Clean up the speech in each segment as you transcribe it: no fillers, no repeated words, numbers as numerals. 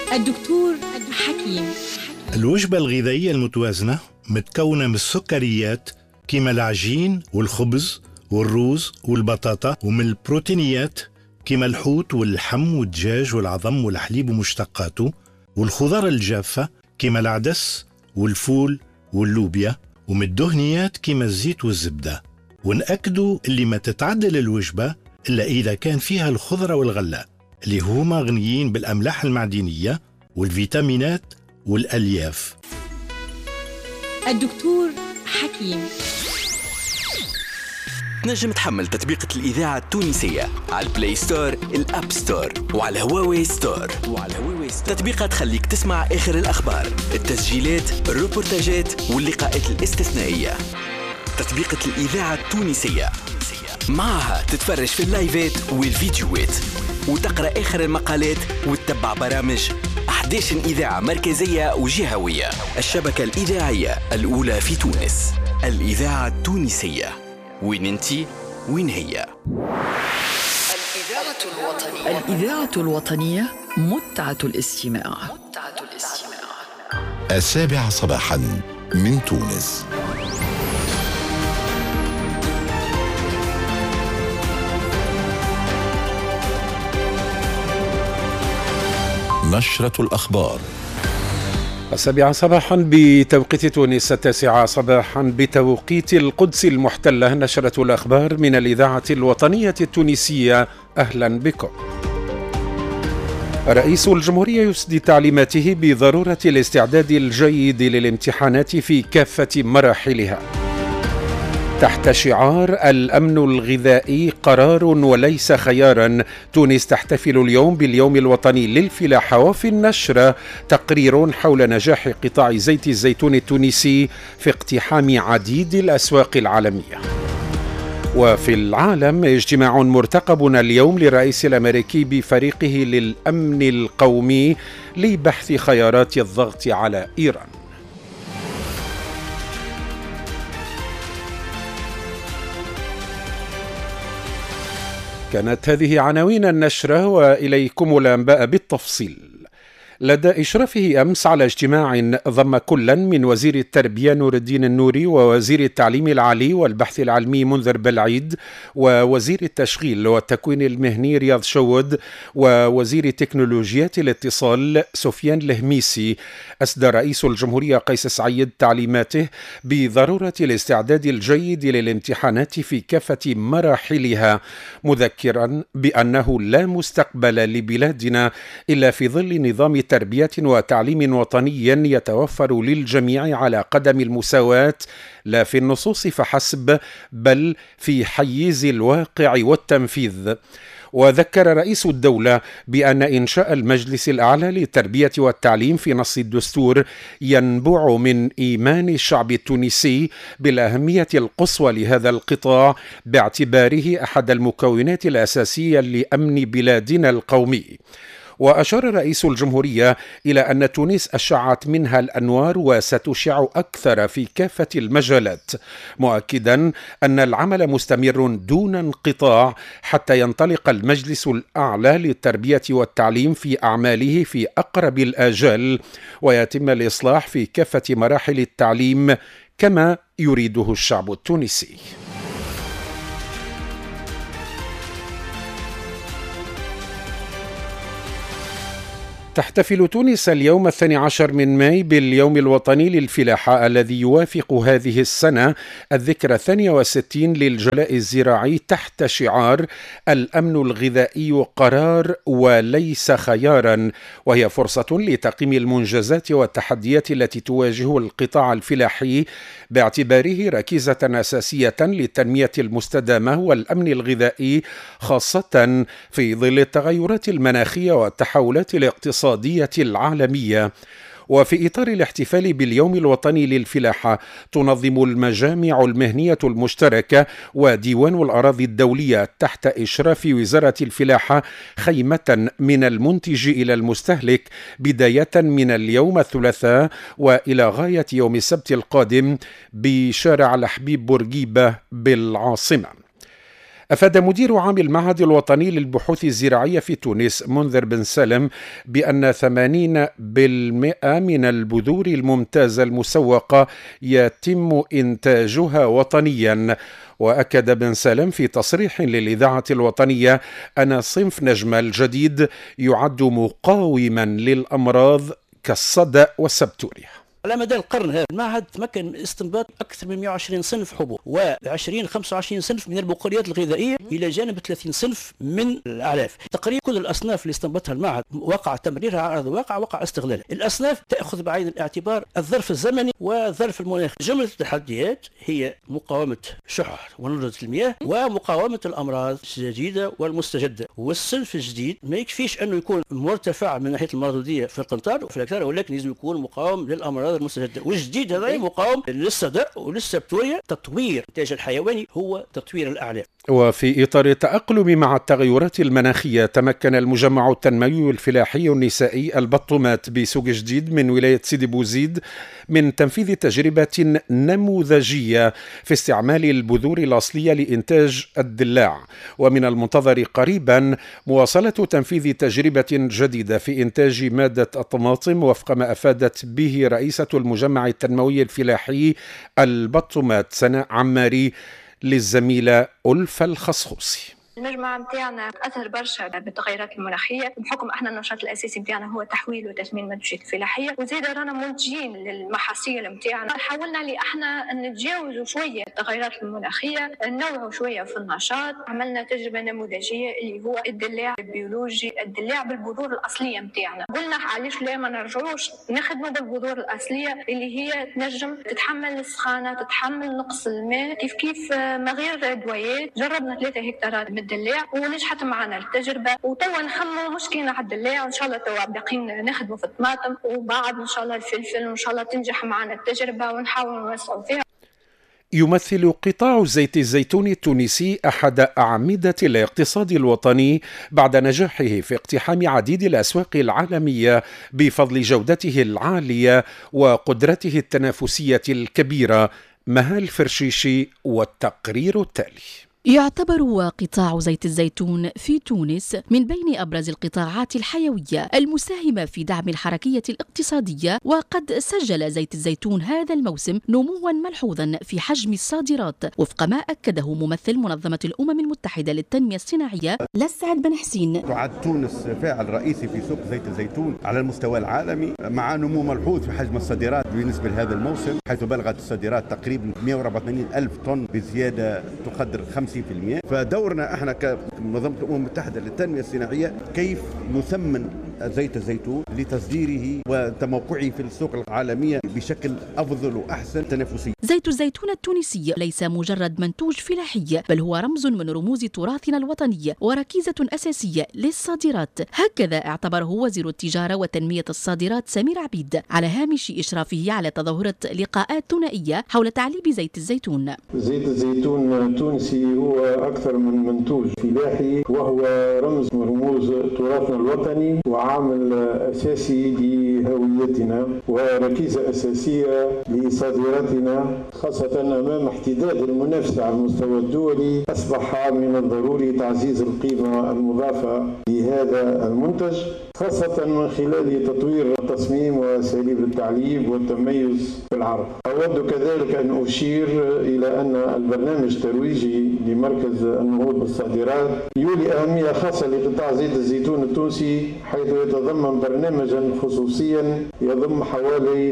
الدكتور حكيم. الوجبة الغذائية المتوازنة متكونة من السكريات كيما العجين والخبز والروز والبطاطا، ومن البروتينيات كيما الحوت واللحم والدجاج والعظم والحليب ومشتقاته، والخضار الجافة كيما العدس والفول واللوبيا، ومن الدهنيات كيما الزيت والزبدة. ونأكدوا اللي ما تتعدل الوجبة إلا إذا كان فيها الخضرة والغلاء اللي هما غنيين بالأملاح المعدنية والفيتامينات والألياف. الدكتور حكيم. تنجم تحمل تطبيقة الإذاعة التونسية على البلاي ستور، الأب ستور، وعلى هواوي ستور. تطبيقات تخليك تسمع آخر الأخبار، التسجيلات، الروبورتاجات واللقاءات الاستثنائية. تطبيقة الإذاعة التونسية معها تتفرج في اللايفات والفيديوهات، وتقرأ آخر المقالات، وتتبع برامج 11 إذاعة مركزية وجهوية. الشبكة الإذاعية الأولى في تونس، الإذاعة التونسية. وين انتي؟ وين هي؟ الإذاعة الوطنية متعة الاستماع. 7 صباحا من تونس. نشرة الأخبار 7 صباحا بتوقيت تونس، 9 صباحا بتوقيت القدس المحتلة. نشرة الأخبار من الإذاعة الوطنية التونسية، أهلا بكم. رئيس الجمهورية يسدي تعليماته بضرورة الاستعداد الجيد للامتحانات في كافة مراحلها. تحت شعار الأمن الغذائي قرار وليس خيارا، تونس تحتفل اليوم باليوم الوطني للفلاحة. وفي النشرة تقرير حول نجاح قطاع زيت الزيتون التونسي في اقتحام عديد الأسواق العالمية. وفي العالم اجتماع مرتقب اليوم للرئيس الأمريكي بفريقه للأمن القومي لبحث خيارات الضغط على إيران. كانت هذه عناوين النشرة، وإليكم الأنباء بالتفصيل. لدى إشرافه أمس على اجتماع ضم كلا من وزير التربية نور الدين النوري، ووزير التعليم العالي والبحث العلمي منذر بلعيد، ووزير التشغيل والتكوين المهني رياض شود، ووزير تكنولوجيات الاتصال سفيان الهميسي، أسدى رئيس الجمهورية قيس سعيد تعليماته بضرورة الاستعداد الجيد للامتحانات في كافة مراحلها، مذكرا بأنه لا مستقبل لبلادنا إلا في ظل نظام تربية وتعليم وطني يتوفر للجميع على قدم المساواة، لا في النصوص فحسب بل في حيز الواقع والتنفيذ. وذكر رئيس الدولة بأن إنشاء المجلس الأعلى للتربية والتعليم في نص الدستور ينبع من إيمان الشعب التونسي بالأهمية القصوى لهذا القطاع، باعتباره أحد المكونات الأساسية لأمن بلادنا القومي. وأشار رئيس الجمهورية إلى أن تونس أشعت منها الأنوار وستشع أكثر في كافة المجالات، مؤكدا أن العمل مستمر دون انقطاع حتى ينطلق المجلس الأعلى للتربية والتعليم في أعماله في أقرب الآجال، ويتم الإصلاح في كافة مراحل التعليم كما يريده الشعب التونسي. تحتفل تونس اليوم 12 من ماي باليوم الوطني للفلاحة، الذي يوافق هذه السنة الذكرى 62 للجلاء الزراعي تحت شعار الأمن الغذائي قرار وليس خيارا، وهي فرصة لتقييم المنجزات والتحديات التي تواجه القطاع الفلاحي باعتباره ركيزة أساسية للتنمية المستدامة والأمن الغذائي، خاصة في ظل التغيرات المناخية والتحولات الاقتصادية العالمية. وفي إطار الاحتفال باليوم الوطني للفلاحة تنظم المجامع المهنية المشتركة وديوان الأراضي الدولية تحت إشراف وزارة الفلاحة خيمة من المنتج إلى المستهلك، بداية من اليوم الثلاثاء وإلى غاية يوم السبت القادم بشارع الحبيب بورقيبة بالعاصمة. أفاد مدير عام المعهد الوطني للبحوث الزراعية في تونس منذر بن سالم بأن 80% من البذور الممتازة المسوقة يتم إنتاجها وطنيا. وأكد بن سالم في تصريح للإذاعة الوطنية أن صنف نجمة الجديد يعد مقاوما للأمراض كالصدأ والسبتوريا. على مدى القرن هذا المعهد تمكن من استنباط أكثر من 120 صنف حبوب و25 صنف من البقوليات الغذائية إلى جانب 30 صنف من الأعلاف. تقريبا كل الأصناف اللي استنبطها المعهد وقع تمريرها على أرض الواقع، وقع استغلالها. الأصناف تأخذ بعين الاعتبار الظرف الزمني والظرف المناخي. جملة التحديات هي مقاومة شح ونضرة المياه ومقاومة الأمراض الجديدة والمستجدة. والصنف الجديد ما يكفيش أنه يكون مرتفع من ناحية المردودية في القنطار وفي الأكثر، ولكن لازم يكون مقاوم للأمراض المستجدة. والجديد هذا مقاوم للصدأ وللسبتوريا. تطوير الإنتاج الحيواني هو تطوير الأعلاف. وفي إطار التأقلم مع التغيرات المناخية، تمكن المجمع التنموي الفلاحي النسائي البطومات بسوق جديد من ولاية سيدي بوزيد من تنفيذ تجربة نموذجية في استعمال البذور الأصلية لإنتاج الدلاع. ومن المنتظر قريبا مواصلة تنفيذ تجربة جديدة في إنتاج مادة الطماطم وفق ما أفادت به رئيسة المجمع التنموي الفلاحي البطومات سناء عماري للزميلة ألفة الخصخوصي. المجمع متاعنا أثر برشا بالتغيرات المناخية، بحكم احنا النشاط الأساسي متاعنا هو تحويل وتثمين منتوجات الفلاحية، وزيدا رانا منتجين للمحاصيل متاعنا. حاولنا اللي احنا نتجاوزوا شوية التغيرات المناخية، ننوعوا شوية في النشاط. عملنا تجربة نموذجية اللي هو الدلاع البيولوجي، الدلاع بالبذور الأصلية متاعنا. قلنا علاش لا ما نرجعوش نخدموا بالبذور الأصلية اللي هي تنجم تتحمل السخانة، تتحمل نقص الماء، كيف ما غير دويات. جربنا 3 هكتارات الدلاع ونجحت معنا التجربه، وتوا نخموا مش كاين على الدلاع، وان شاء الله توا باقيين نخدموا في الطماطم، وبعد ان شاء الله الفلفل، وان شاء الله تنجح معنا التجربه ونحاول نوسعوا فيها. يمثل قطاع زيت الزيتون التونسي أحد أعمدة الاقتصاد الوطني بعد نجاحه في اقتحام عديد الأسواق العالمية بفضل جودته العالية وقدرته التنافسية الكبيرة. مهال فرشيشي والتقرير التالي. يعتبر قطاع زيت الزيتون في تونس من بين أبرز القطاعات الحيوية المساهمة في دعم الحركية الاقتصادية، وقد سجل زيت الزيتون هذا الموسم نموا ملحوظا في حجم الصادرات وفق ما أكده ممثل منظمة الأمم المتحدة للتنمية الصناعية لسعد بن حسين. تعد تونس فاعل رئيسي في سوق زيت الزيتون على المستوى العالمي، مع نمو ملحوظ في حجم الصادرات بالنسبة لهذا الموسم، حيث بلغت الصادرات تقريبا 184 ألف طن بزيادة تقدر 50%. فدورنا احنا كمنظمة الأمم المتحدة للتنمية الصناعية كيف نثمن زيت الزيتون لتصديره وتموقعه في السوق العالمية بشكل أفضل وأحسن تنافسي. زيت الزيتون التونسي ليس مجرد منتوج فلاحي، بل هو رمز من رموز تراثنا الوطني وركيزة أساسية للصادرات. هكذا اعتبره وزير التجارة وتنمية الصادرات سمير عبيد على هامش إشرافه على تظاهرة لقاءات ثنائية حول تعليب زيت الزيتون. زيت الزيتون التونسي هو أكثر من منتوج فلاحي، وهو رمز من رموز تراثنا الوطني وعامل أساسي لهويتنا وركيزة أساسية لصادراتنا، خاصة أمام احتداد المنافسة على المستوى الدولي. أصبح من الضروري تعزيز القيمة المضافة لهذا المنتج، خاصة من خلال تطوير التصميم وأساليب التعليب والتميز في العرض. أود كذلك أن أشير إلى أن البرنامج الترويجي لمركز النهوض بالصادرات يولي أهمية خاصة لقطاع زيت الزيتون التونسي، حيث يتضمن برنامجا خصوصيا يضم حوالي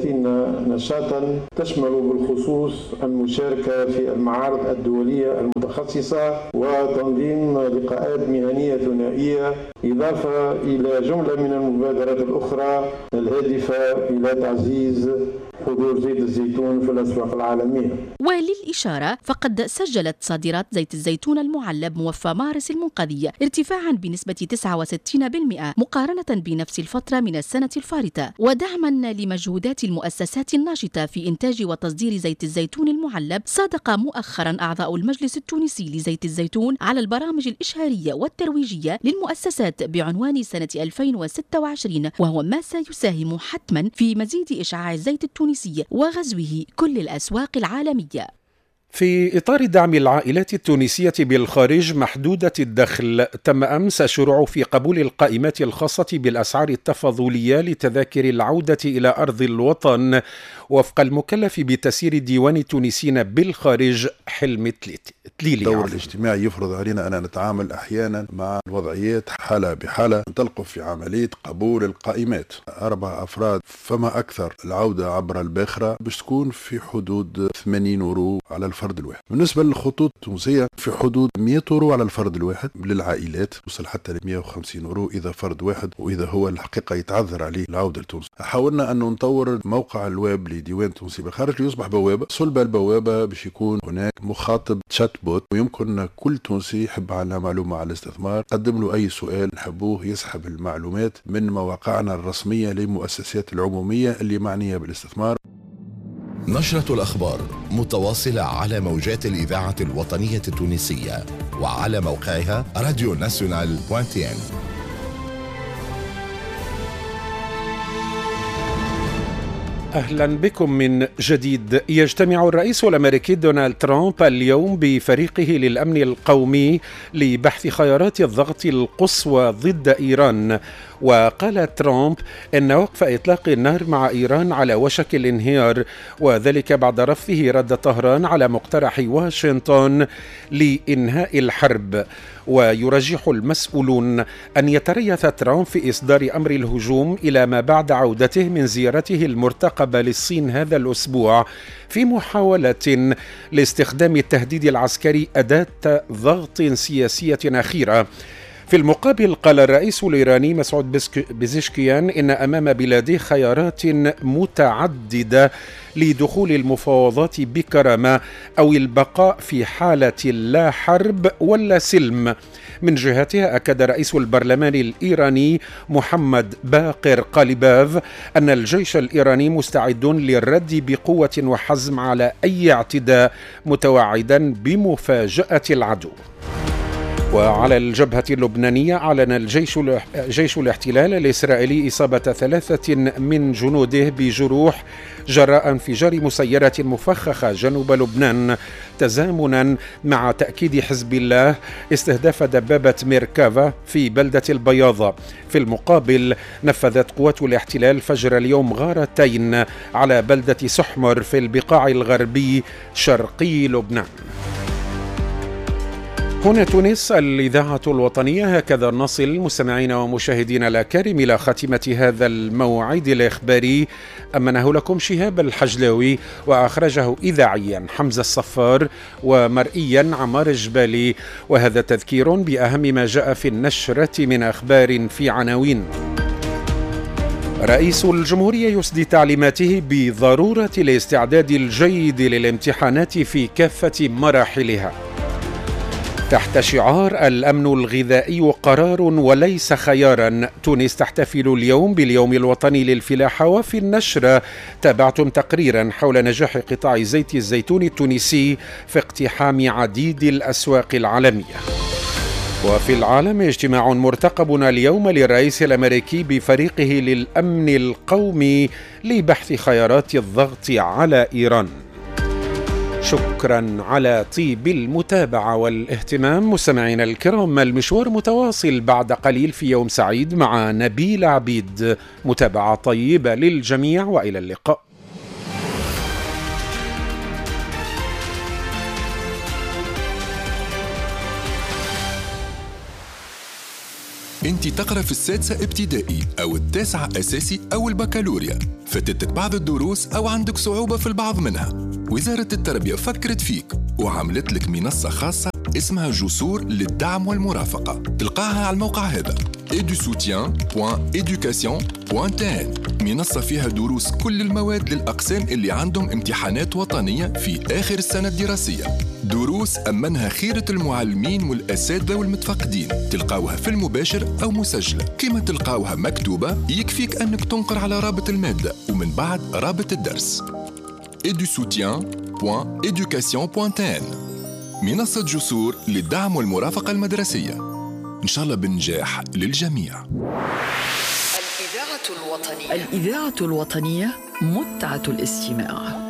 30 نشاطا، تشمل بالخصوص المشاركة في المعارض الدولية المتخصصة وتنظيم لقاءات مهنية ثنائية، إضافة إلى جملة من المبادرات الأخرى الهادفة إلى تعزيز حضور زيت الزيتون في الأسواق العالمية. وللإشارة فقد سجلت صادرات زيت الزيتون المعلب موفى مارس المنقذي ارتفاعا بنسبة 69% مقارنة بنفس الفترة من السنة الفارطة، ودعما لمجهودات المؤسسات الناشطة في إنتاج وتصدير زيت الزيتون المعلب. صادق مؤخرا أعضاء المجلس التونسي لزيت الزيتون على البرامج الإشهارية والترويجية للمؤسسات بعنوان سنة 2026، وهو ما سيساهم حتما في مزيد إشعاع الزيت التونسي وغزوه كل الأسواق العالمية. في إطار دعم العائلات التونسية بالخارج محدودة الدخل، تم أمس الشروع في قبول القائمات الخاصة بالأسعار التفاضلية لتذاكر العودة إلى أرض الوطن وفق المكلف بتسيير ديوان التونسيين بالخارج حلم تليلي. الدور الاجتماعي يفرض علينا أن نتعامل أحيانا مع الوضعيات حالة بحالة، ننطلق في عملية قبول القائمات 4 أفراد فما أكثر. العودة عبر الباخرة باش تكون في حدود 80 يورو على الفرد الواحد. بالنسبة للخطوط التونسية في حدود 100 يورو على الفرد الواحد، للعائلات توصل حتى ل 150 يورو إذا فرد واحد وإذا هو الحقيقة يتعذر عليه العودة لتونس. حاولنا أن نطور موقع الويب لديوان تونسي بالخارج ليصبح بوابة. صلب البوابة باش يكون هناك مخاطب تشات بوت، ويمكن كل تونسي يحب على معلومة على الاستثمار قدم له أي سؤال نحبوه يسحب المعلومات من مواقعنا الرسمية للمؤسسات العمومية اللي معنية بالاستثمار. نشرة الأخبار متواصلة على موجات الإذاعة الوطنية التونسية وعلى موقعها radionational.tn. أهلا بكم من جديد. يجتمع الرئيس الأمريكي دونالد ترامب اليوم بفريقه للأمن القومي لبحث خيارات الضغط القصوى ضد إيران. وقال ترامب إن وقف إطلاق النار مع إيران على وشك الانهيار، وذلك بعد رفضه رد طهران على مقترح واشنطن لإنهاء الحرب. ويرجح المسؤولون أن يتريث ترامب في إصدار أمر الهجوم إلى ما بعد عودته من زيارته المرتقبة للصين هذا الأسبوع في محاولة لاستخدام التهديد العسكري أداة ضغط سياسية أخيرة. في المقابل قال الرئيس الإيراني مسعود بزشكيان إن أمام بلاده خيارات متعددة لدخول المفاوضات بكرامة أو البقاء في حالة لا حرب ولا سلم. من جهتها أكد رئيس البرلمان الإيراني محمد باقر قاليباف أن الجيش الإيراني مستعد للرد بقوة وحزم على أي اعتداء، متوعدا بمفاجأة العدو. وعلى الجبهة اللبنانية أعلن جيش الاحتلال الإسرائيلي إصابة 3 من جنوده بجروح جراء انفجار مسيرة مفخخة جنوب لبنان، تزامنا مع تأكيد حزب الله استهداف دبابة ميركافا في بلدة البياضة. في المقابل نفذت قوات الاحتلال فجر اليوم غارتين على بلدة سحمر في البقاع الغربي شرقي لبنان. هنا تونس، الإذاعة الوطنية. هكذا نصل مستمعين ومشاهدين الأكارم إلى خاتمة هذا الموعد الإخباري. أمنه لكم شهاب الحجلاوي، وأخرجه إذاعيا حمزة الصفار، ومرئيا عمار الجبالي. وهذا تذكير بأهم ما جاء في النشرة من أخبار في عناوين. رئيس الجمهورية يسدي تعليماته بضرورة الاستعداد الجيد للامتحانات في كافة مراحلها. تحت شعار الأمن الغذائي قرار وليس خيارا، تونس تحتفل اليوم باليوم الوطني للفلاحة. وفي النشرة تابعتم تقريرا حول نجاح قطاع زيت الزيتون التونسي في اقتحام عديد الأسواق العالمية. وفي العالم اجتماع مرتقب اليوم للرئيس الأمريكي بفريقه للأمن القومي لبحث خيارات الضغط على إيران. شكرا على طيب المتابعة والاهتمام مستمعينا الكرام. المشوار متواصل بعد قليل في يوم سعيد مع نبيل عبيد. متابعة طيبة للجميع وإلى اللقاء. انت تقرأ في السادسة ابتدائي أو التاسعة أساسي أو البكالوريا، فاتتك بعض الدروس أو عندك صعوبة في البعض منها. وزارة التربية فكرت فيك وعملت لك منصة خاصة اسمها جسور للدعم والمرافقة. تلقاها على الموقع هذا edusoutien.education.tn. منصة فيها دروس كل المواد للأقسام اللي عندهم امتحانات وطنية في آخر السنة الدراسية. دروس أمنها خيرة المعلمين والأساتذة والمتفقدين. تلقاوها في المباشر أو مسجلة. كما تلقاوها مكتوبة يكفيك أنك تنقر على رابط المادة ومن بعد رابط الدرس. edusoutien.education.tn. منصة جسور للدعم والمرافقة المدرسية. إن شاء الله بالنجاح للجميع. الإذاعة الوطنية متعة الاستماع.